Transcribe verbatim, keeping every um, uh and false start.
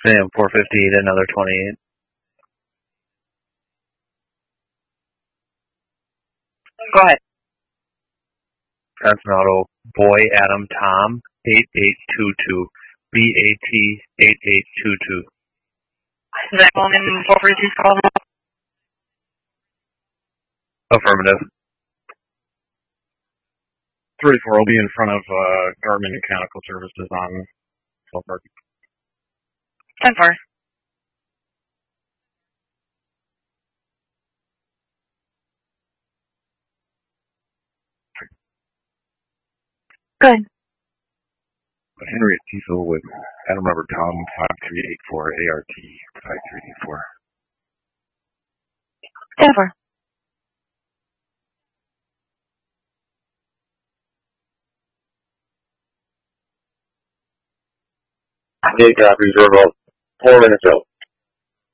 Sam four fifty to another twenty-eight. Go ahead. Johnson Auto, Boy Adam Tom eight eight two two. B A T eight eight two two. Is that going in four forty-three call? Affirmative. three four will be in front of uh, Garmin Mechanical Services on South Park. ten four. Good. Henry Diesel with Adam Robert Tom five three eight four A R T five three eight four. ten four. Hey, copy, Zergo. Four minutes out.